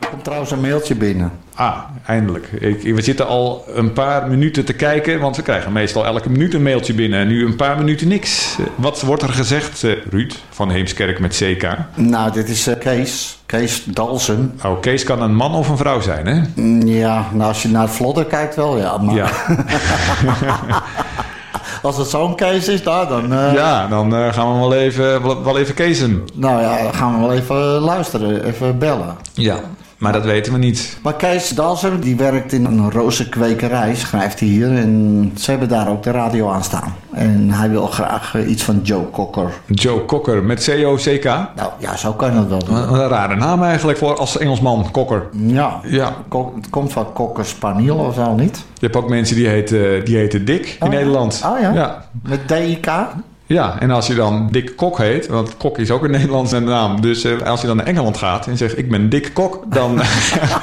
komt trouwens een mailtje binnen. Ah, eindelijk. We zitten al een paar minuten te kijken, want we krijgen meestal elke minuut een mailtje binnen. En nu een paar minuten niks. Wat wordt er gezegd, Ruud, van Heemskerk met CK? Nou, dit is Kees. Kees Dalsen. Oh, Kees kan een man of een vrouw zijn, hè? Ja, nou als je naar het vlodder kijkt wel, ja. Maar... Ja. Als het zo'n Kees is, nou, dan... Ja, dan gaan we wel even Keesen. Nou ja, dan gaan we wel even luisteren, even bellen. Ja, maar dat weten we niet. Maar Kees Dalsen, die werkt in een rozenkwekerij, schrijft hij hier. En ze hebben daar ook de radio aan staan. En hij wil graag iets van Joe Cocker. Joe Cocker met C-O-C-K? Nou ja, zo kan je het wel doen. Wat een rare naam eigenlijk voor als Engelsman, Cocker. Ja, Ja. Het komt van Cocker Spaniel of zo niet? Je hebt ook mensen die heten Dick in Nederland. Oh ja? Ja. Met D-I-K? Ja, en als je dan Dick Kok heet, want Kok is ook een Nederlandse naam. Dus als je dan naar Engeland gaat en zegt ik ben Dick Kok, dan